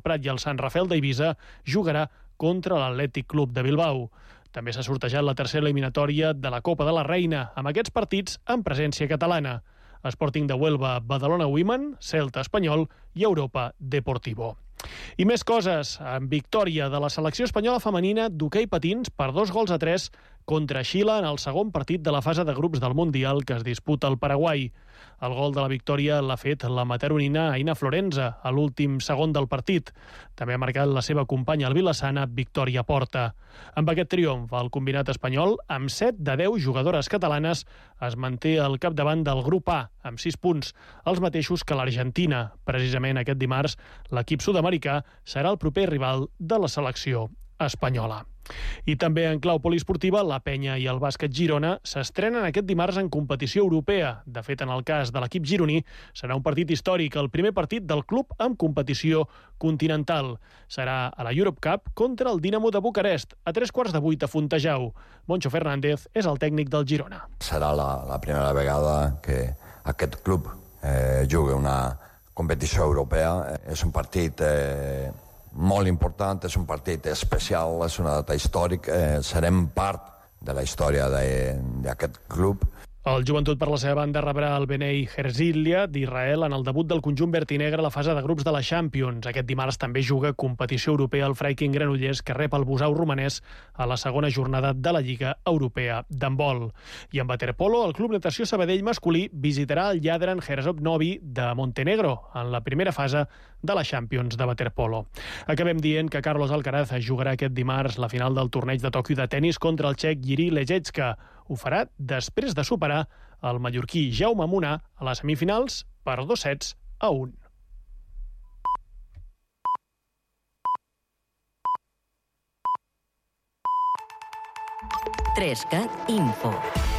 Prat i el Sant Rafael d'Eivissa jugarà contra l'Atlètic Club de Bilbao. També s'ha sortejat la tercera eliminatòria de la Copa de la Reina, amb aquests partits amb presència catalana. Sporting de Huelva, Badalona Women, Celta Espanyol i Europa Deportivo. I més coses, amb victòria de la selecció espanyola femenina d'hoquei patins per 2-3 contra Xile en el segon partit de la fase de grups del Mundial que es disputa al Paraguai. El gol de la victòria l'ha fet la mataronina Aina Florenza a l'últim segon del partit. També ha marcat la seva companya albilassana Victòria Porta. Amb aquest triomf, el combinat espanyol, amb 7 de 10 jugadores catalanes, es manté al capdavant del grup A, amb 6 punts, els mateixos que l'Argentina. Precisament aquest dimarts, l'equip sud-americà serà el proper rival de la selecció espanyola. I també en clau poliesportiva, la Penya i el bàsquet Girona s'estrenen aquest dimarts en competició europea. De fet, en el cas de l'equip gironí, serà un partit històric, el primer partit del club en competició continental. Serà a la Europe Cup contra el Dinamo de Bucarest, a 7:45 a Fontejau. Moncho Fernández és el tècnic del Girona. Serà la primera vegada que aquest club juga una competició europea. És un partit molt important, és un partit especial, és una data històrica, serem part de la història d'aquest club. El Joventut, per la seva banda, rebrà el Bnei Herzliya d'Israel en el debut del conjunt verd i negre a la fase de grups de la Champions. Aquest dimarts també juga competició europea el Freiking Granollers, que rep el Busau romanès a la segona jornada de la Lliga Europea d'handbol. I en waterpolo, el Club Natació Sabadell masculí visitarà el Jadran Herzog Novi de Montenegro en la primera fase de la Champions de waterpolo. Acabem dient que Carlos Alcaraz jugarà aquest dimarts la final del torneig de Tòquio de tennis contra el txec Jiří Leječka. Ho farà després de superar el mallorquí Jaume Munar a les semifinals per 2-1. Trescat Info.